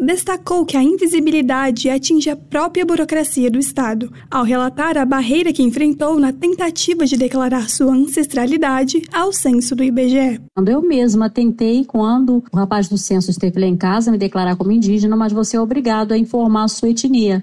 destacou que a invisibilidade atinge a própria burocracia do Estado, ao relatar a barreira que enfrentou na tentativa de declarar sua ancestralidade ao censo do IBGE. Eu mesma tentei, quando o rapaz do censo esteve lá em casa, me declarar como indígena, mas você é obrigado a informar a sua etnia.